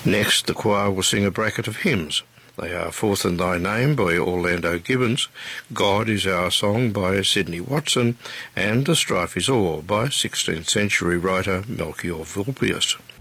Next, the choir will sing a bracket of hymns. They are Forth in Thy Name by Orlando Gibbons, God is Our Song by Sidney Watson, and The Strife is O'er by 16th century writer Melchior Vulpius.